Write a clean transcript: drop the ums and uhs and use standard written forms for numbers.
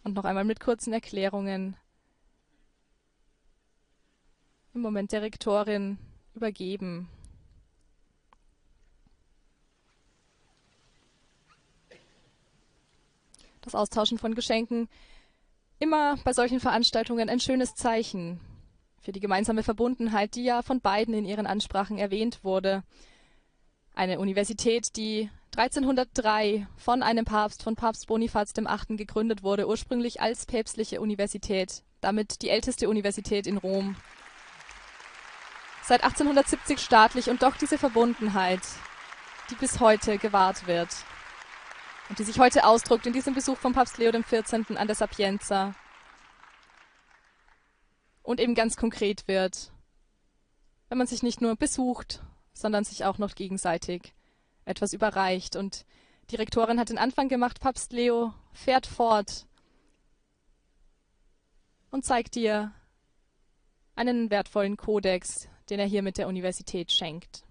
Und noch einmal mit kurzen Erklärungen im Moment der Rektorin übergeben. Das Austauschen von Geschenken, immer bei solchen Veranstaltungen ein schönes Zeichen für die gemeinsame Verbundenheit, die ja von beiden in ihren Ansprachen erwähnt wurde. Eine Universität, die 1303 von einem Papst, von Papst Bonifaz VIII. Gegründet wurde, ursprünglich als päpstliche Universität, damit die älteste Universität in Rom. Seit 1870 staatlich und doch diese Verbundenheit, die bis heute gewahrt wird und die sich heute ausdrückt in diesem Besuch von Papst Leo XIV. An der Sapienza und eben ganz konkret wird, wenn man sich nicht nur besucht, sondern sich auch noch gegenseitig etwas überreicht. Und die Rektorin hat den Anfang gemacht, Papst Leo fährt fort und zeigt dir einen wertvollen Kodex, den er hier mit der Universität schenkt.